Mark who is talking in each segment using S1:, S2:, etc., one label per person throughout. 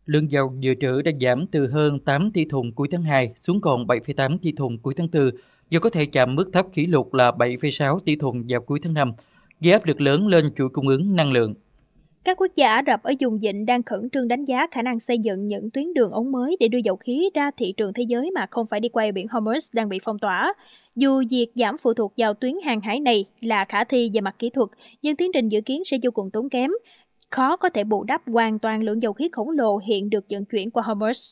S1: Lượng dầu dự trữ đã giảm từ hơn 8 tỷ thùng cuối tháng 2 xuống còn 7,8 tỷ thùng cuối tháng 4, do có thể chạm mức thấp kỷ lục là 7,6 tỷ thùng vào cuối tháng 5, gây áp lực lớn lên chuỗi cung ứng năng lượng.
S2: Các quốc gia Ả Rập ở vùng vịnh đang khẩn trương đánh giá khả năng xây dựng những tuyến đường ống mới để đưa dầu khí ra thị trường thế giới mà không phải đi qua biển Hormuz đang bị phong tỏa. Dù việc giảm phụ thuộc vào tuyến hàng hải này là khả thi về mặt kỹ thuật, nhưng tiến trình dự kiến sẽ vô cùng tốn kém, khó có thể bù đắp hoàn toàn lượng dầu khí khổng lồ hiện được vận chuyển qua Hormuz.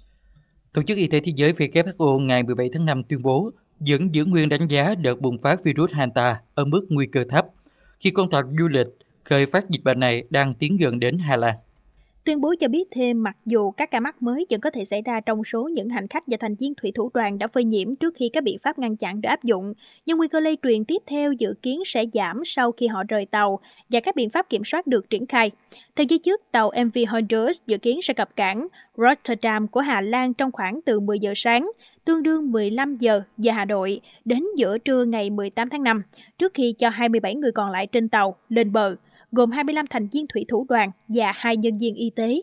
S1: Tổ chức Y tế Thế giới WHO ngày 17 tháng 5 tuyên bố vẫn giữ nguyên đánh giá đợt bùng phát virus Hanta ở mức nguy cơ thấp, khi con tàu du lịch khởi phát dịch bệnh này đang tiến gần đến Hà Lan.
S2: Tuyên bố cho biết thêm mặc dù các ca mắc mới vẫn có thể xảy ra trong số những hành khách và thành viên thủy thủ đoàn đã phơi nhiễm trước khi các biện pháp ngăn chặn được áp dụng, nhưng nguy cơ lây truyền tiếp theo dự kiến sẽ giảm sau khi họ rời tàu và các biện pháp kiểm soát được triển khai. Theo giới chức, tàu MV Honduras dự kiến sẽ cập cảng Rotterdam của Hà Lan trong khoảng từ 10 giờ sáng, tương đương 15 giờ giờ Hà Nội, đến giữa trưa ngày 18 tháng 5, trước khi cho 27 người còn lại trên tàu lên bờ, gồm 25 thành viên thủy thủ đoàn và 2 nhân viên y tế.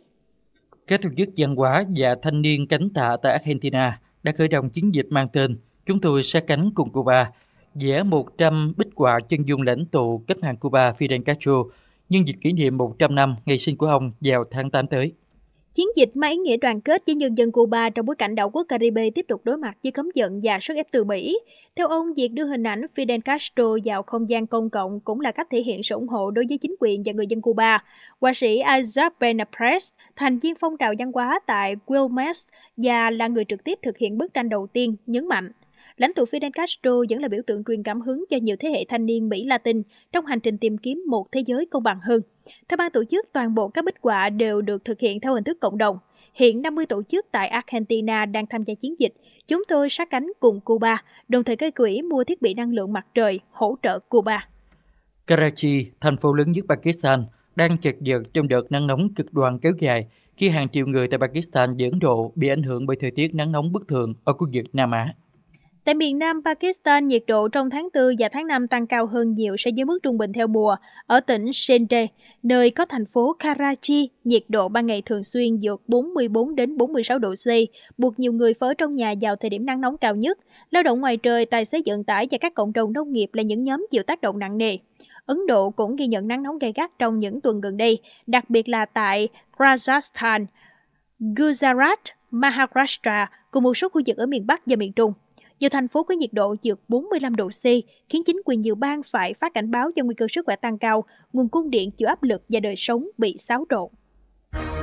S1: Các tổ chức văn hóa và thanh niên cánh tạ tại Argentina đã khởi động chiến dịch mang tên "Chúng tôi sát cánh cùng Cuba", vẽ 100 bích họa chân dung lãnh tụ cách mạng Cuba Fidel Castro nhân dịp kỷ niệm 100 năm ngày sinh của ông vào tháng 8 tới.
S2: Chiến dịch mang ý nghĩa đoàn kết với nhân dân Cuba trong bối cảnh đảo quốc Caribe tiếp tục đối mặt với cấm vận và sức ép từ Mỹ. Theo ông, việc đưa hình ảnh Fidel Castro vào không gian công cộng cũng là cách thể hiện sự ủng hộ đối với chính quyền và người dân Cuba. Họa sĩ Isaac Benaprez, thành viên phong trào văn hóa tại Quilmes và là người trực tiếp thực hiện bức tranh đầu tiên, nhấn mạnh lãnh tụ Fidel Castro vẫn là biểu tượng truyền cảm hứng cho nhiều thế hệ thanh niên Mỹ Latin trong hành trình tìm kiếm một thế giới công bằng hơn. Theo ban tổ chức, toàn bộ các bích họa đều được thực hiện theo hình thức cộng đồng. Hiện 50 tổ chức tại Argentina đang tham gia chiến dịch "Chúng tôi sát cánh cùng Cuba", đồng thời gây quỹ mua thiết bị năng lượng mặt trời hỗ trợ Cuba.
S1: Karachi, thành phố lớn nhất Pakistan, đang chật vật trong đợt nắng nóng cực đoan kéo dài khi hàng triệu người tại Pakistan và Ấn Độ bị ảnh hưởng bởi thời tiết nắng nóng bất thường ở khu vực Nam Á.
S2: Tại miền Nam Pakistan, nhiệt độ trong tháng 4 và tháng 5 tăng cao hơn nhiều so với mức trung bình theo mùa. Ở tỉnh Sindh, nơi có thành phố Karachi, nhiệt độ ban ngày thường xuyên vượt 44 đến 46 độ C, buộc nhiều người phải ở trong nhà vào thời điểm nắng nóng cao nhất. Lao động ngoài trời, tài xế vận tải và các cộng đồng nông nghiệp là những nhóm chịu tác động nặng nề. Ấn Độ cũng ghi nhận nắng nóng gay gắt trong những tuần gần đây, đặc biệt là tại Rajasthan, Gujarat, Maharashtra cùng một số khu vực ở miền Bắc và miền Trung. Nhiều thành phố có nhiệt độ vượt 45 độ C, khiến chính quyền nhiều bang phải phát cảnh báo do nguy cơ sức khỏe tăng cao, nguồn cung điện chịu áp lực và đời sống bị xáo trộn.